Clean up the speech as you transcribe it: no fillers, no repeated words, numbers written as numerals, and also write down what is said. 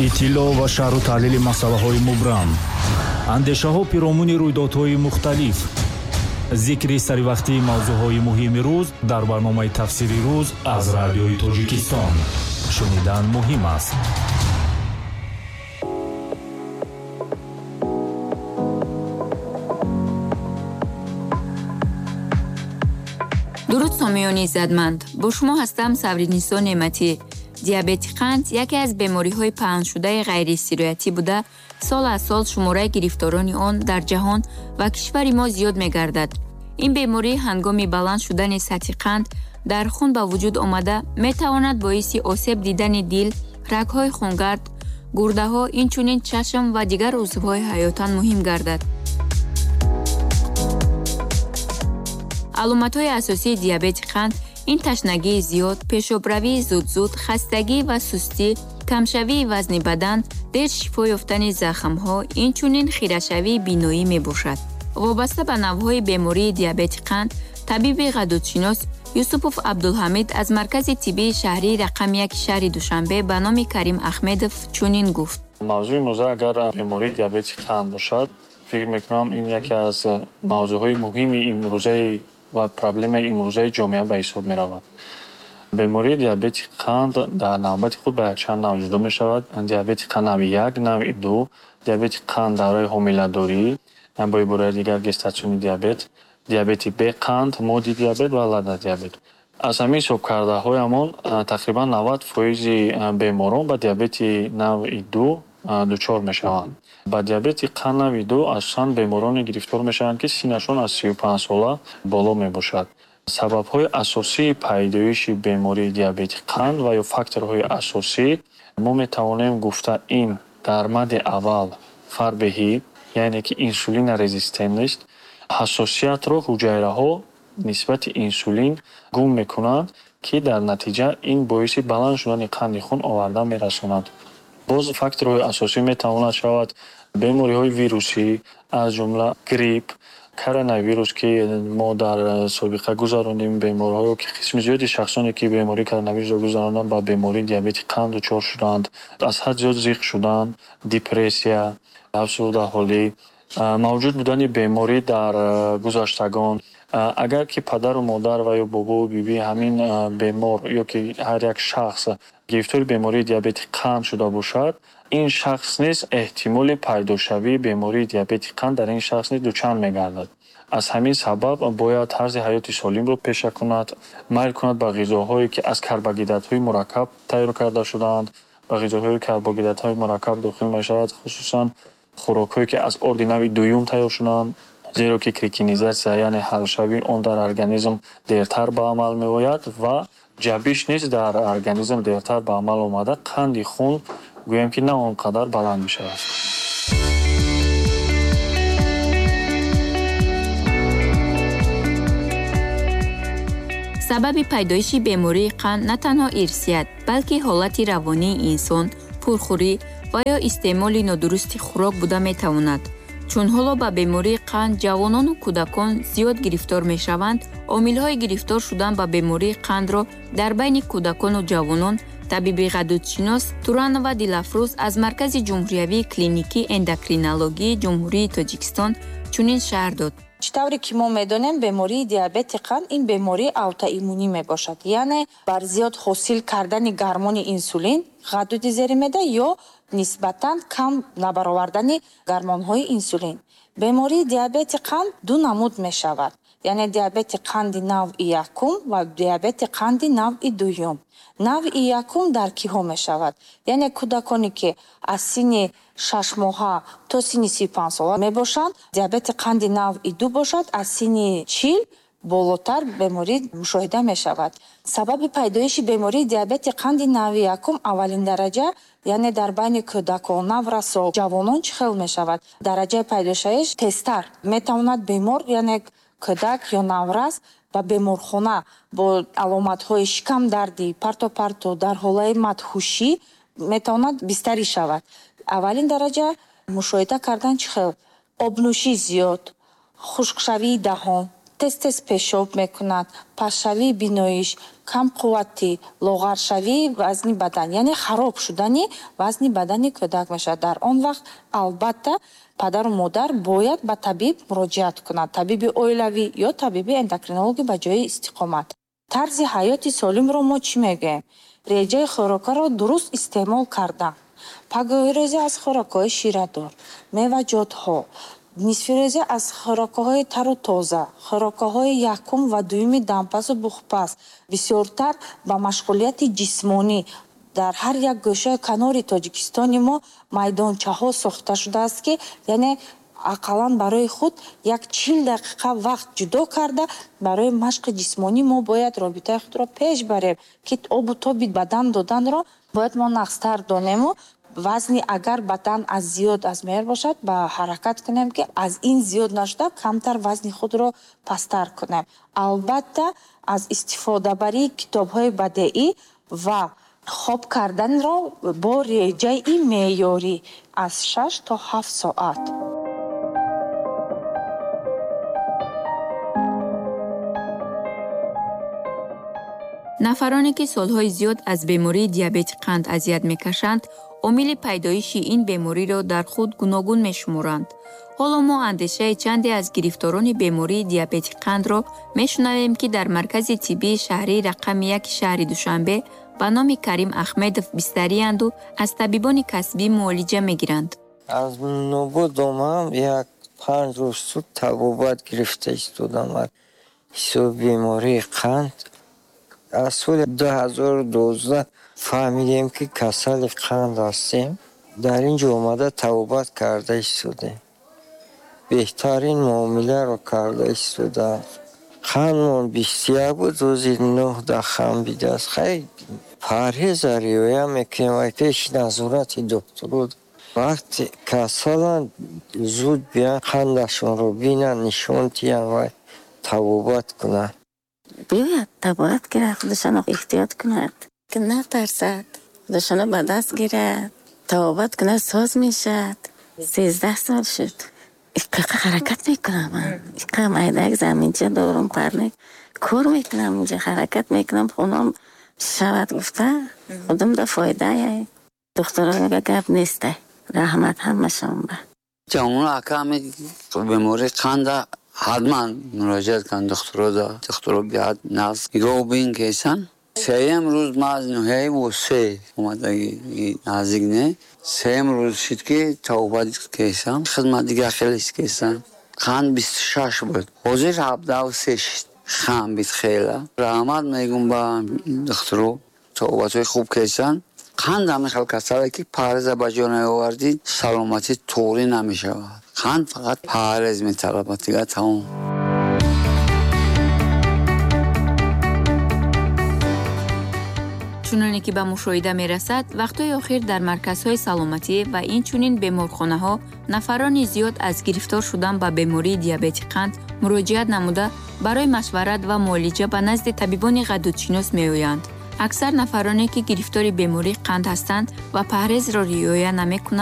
иттилоъ ва шарҳу таҳлили масъалаҳои мубрам, андешаҳо пиромуни рӯйдодҳои мухталиф, зикри саривақтии мавзӯъҳои муҳими рӯз дар барномаи тафсири рӯз аз радиои Тоҷикистон. шунидан муҳим аст. дуруд сомиёни иззатманд, бо шумо ҳастам Савринисо Неъматӣ. диабети қанд яке аз бемориҳои паҳншудаи ғайристироятӣ буда, сол аз сол шумораи гирифторони он дар ҷаҳон ва кишвари мо зиёд мегардад. ин беморӣ ҳангоми баланд шудани сатҳи қанд дар хун ба вуҷуд омада метавонад боиси осеб дидани дил, рагҳои хунгард, гурдаҳо, инчунин чашм ва дигар узвҳои ҳаётан муҳим гардад. аломатҳои асосии диабети қанд ин ташнагии зиёд, пешобравии зуд, хастагӣ ва сустӣ, камшавии вазни бадан, дер шифо ёфтани захмҳо, инчунин хирашавии биноӣ мебошад. вобаста ба навъҳои бемории диабети қанд, табиби ғадудшинос Юсупов Абдулҳамид аз маркази тиббии шаҳрии рақам 1 шаҳри Душанбе ба номи Карим Ахмедов чунин гуфт. мавзӯи имрӯза агар бемории диабети қанд бошад, фикр мекунам ин яке аз мавзӯъҳои муҳими имрӯзаи ва проблемаи имрӯзаи ҷомеа ба ҳисоб меравад. бемории диабети қанд дар навбати худ ба якчанд навъ ҷудо мешавад. диабети қанд навъи 1, навъи 2, диабети қанд давраи ҳомиладорӣ, бо ибораи дигар гестатсиони диабет, диабети беқанд, модди диабет ва ладда диабет. аз ҳамин ҳисобкардаҳоямон тақрибан 90% беморон ба диабети навъи 2 дучор мешаванд. ба диабети қанд навъи 2 асосан бемороне гирифтор мешаванд ки синнашон аз 35 сола боло мебошад. сабабҳои асосии пайдоиши бемории диабети қанд ва ё факторҳои асосӣ мо метавонем гуфта ин дар мадди аввал фарбеҳӣ, яъне ки инсулин резистент нест. ҳассосиятро ҳуҷайраҳо нисбати инсулин гум мекунанд ки дар натиҷа ин боиси баланд шудани қанди хун оварда мерасонад. боз факторҳои асосӣ метавонад шавад бемориҳои вирусӣ, аз ҷумла грипп, коронавирус ки мо дар собиқа гузаронем, бемориҳое ки қисми зиёди шахсоне ки бемории коронавирусро гузаронанд ба бемории диабети қанд дучор шуданд, аз ҳад зиёд зиқ шудан, депрессия, афсурдаҳолӣ, мавҷуд будани беморӣ дар гузаштагон. агар ки падару модар ва ё бобову бибӣ ҳамин бемор ё ки ҳар як шахс гирифтори бемории диабети қанд шуда бошад, ин шахс низ эҳтимоли пайдошавии бемории диабети қанд дар ин шахс низ дучанд мегардад. аз ҳамин сабаб бояд тарзи ҳаёти солимро пеша кунад, майл кунад ба ғизоҳое ки аз карбогидратҳои мураккаб тайёр карда шудаанд, ба ғизоҳои карбогидратҳои мураккаб дохил мешавад, хусусан хӯрокҳое ки аз орди навъи 2 тайёр шудаанд, зеро ки крикинизатсия, яъне ҳалшавии он дар организм дертар ба амал меояд ва ҷабиш низ дар организм дертар ба амал омада қанди хун гӯям ки на он қадар баланд мешавад. сабаби пайдоиши бемории қанд на танҳо ирсият, балки ҳолати равонии инсон, пурхӯрӣ ва ё истеъмоли нодурусти хӯрок буда метавонад. чун ҳоло ба бемории қанд ҷавонону кӯдакон зиёд гирифтор мешаванд, омилҳои гирифтор шудан ба бемории қандро дар байни кӯдакону ҷавонон табиби ғадудшинос Туранова Дилафрӯз аз Маркази ҷумҳуриявии клиникии эндокринологии Ҷумҳурии Тоҷикистон чунин шаҳр дод. чӣ тавре ки мо медонем бемории диабети қанд ин бемории аутоиммунӣ мебошад, яъне бар зиёд ҳосил кардани гормони инсулин ғадуди зери меда ё нисбатан кам набаровардани гормонҳои инсулин. бемории диабети қанд ду намуд мешавад, яъне диабети қанди навъи 1 ва диабети қанди навъи 2. навъи 1 дар киҳо мешавад, яъне кӯдаконе ки аз синни 6 моҳа то синни 35 сола мебошанд. диабети қанди навъи 2 бошад, аз синни 40 болотар беморӣ мушоҳида мешавад. сабаби пайдоиши бемории диабети қанди навъи 1 аввалин дараҷа, яъне дар байни кӯдакон, наврасо, ҷавонон чӣ хел мешавад? дараҷаи пайдошавиш тезтар метавонад бемор, яъне кӯдак ё наврас ба беморхона бо аломатҳои шикамдарди, партопарту дар ҳолаи мадҳушӣ метавонад бистарӣ шавад. аввалин дараҷа мушоҳида кардан чӣ хел? обнӯшии зиёд, хушкшавии даҳон, тез пешоб мекунад, пашшавии биноиш, камқувватӣ, лоғаршавии вазни бадан, яъне хароб шудани вазни бадани кӯдак мешавад. Дар он вақт албатта падару модар бояд ба табиб муроҷиат кунад, табиби оилавӣ ё табиби эндокринологи ба ҷои истиқомат. тарзи ҳаёти солимро мо чӣ мегӯем? Реҷаи хӯрокаро дуруст истеъмол кардан, пагоҳирӯзӣ аз хӯрокҳои ширадор, меваҷотҳо, нисфирӯзӣ аз хӯрокҳои тару тоза, хӯрокҳои якум ва дуюми дампасу буғпаз, бисёртар ба машғулияти ҷисмонӣ. Дар ҳар як гӯшаи канори Тоҷикистони мо майдончаҳо сохта шудааст, ки яъне ақаллан барои худ як 40 дақиқа вақт ҷудо карда барои машқи ҷисмонӣ мо бояд робитаи худро пеш барем, ки обу тоби бадан доданро бояд мо нақстар донему. вазни агар бадан аз зиёд аз меҳр бошад, ба ҳаракат кунем, ки аз ин зиёд нашуда камтар вазни худро пасттар кунем. Албатта аз истифодабарии китобҳои бадеӣ ва хоб карданро бо реҷаи меъёрӣ аз 6 то 7 соат. нафароне ки солҳои зиёд аз бемории диабети қанд азият мекашанд, омили пайдоиши ин бемориро дар худ гуногун мешуморанд. ҳоло мо андешаи чанде аз гирифторони бемории диабети қандро мешунавем, ки дар маркази тиббии шаҳрии рақами 1 шаҳри Душанбе ба номи Карим Ахмедов бистариянду аз табибони касбӣ муолиҷа мегиранд. аз нобуд омам як 5 рӯз суд табобат гирифта истодам аз ҳисоби бемории қанд. аз соли 2012 фаҳмидем, ки касали қанд ҳастем. дар ин ҷо омада табобат карда истодем. беҳтарин муомиларо карда истодам. қандмон 21 буд, рӯзи 9 дахам бидааст. хеле парҳеза риоя мекунем ва пеши назорати докторо. вақти касаланд зуд биён қандашонро бинанд, нишон диҳанд ва табобат кунанд. биёяд табобат гирад, худашонро эҳтиёт кунад, ки натарсад, худашонро ба даст гирад, табобат кунад, соз мешад. 13 сол шуд. иққа ҳаракат мекунам. иққа майдак заминча дорум, парник кор мекунам, инҷа ҳаракат мекунам, хунам шавад гуфта худамда фоидаи духтуроga гап неста. раҳмат ҳамашон ба ҷавон аками бемори қанда ҳатман муроҷиат кан духтуро биёяд нағз нигоҳ бин кесан. сеюм рӯз маз ноҳияи восе омадаги наздик не сеюм рӯз шуд ки табобат кесам. хизмат дига хеле кесам. қанд 26 буд, ҳозир 73 шуд. хам бит хела раҳмат мегум ба духтуро, табобатҳои хуб кесан. қанд ҳамин касале ки парҳеза ба ҷо наоварди саломатӣ тоғӣ намешавад. қанд фақат парҳез металабад, дига тамом. чуноне ки ба мушоҳида мерасад, вақтҳои охир дар марказҳои саломатӣ ва инчунин беморхонаҳо нафарони зиёд аз гирифтор шудан ба бемории диабети қанд муроҷиат намуда барои машварат ва муолиҷа ба назди табибони ғадудшинос меоянд. аксар нафароне ки гирифтори бемории қанд ҳастанд ва парҳезро риоя намекунанд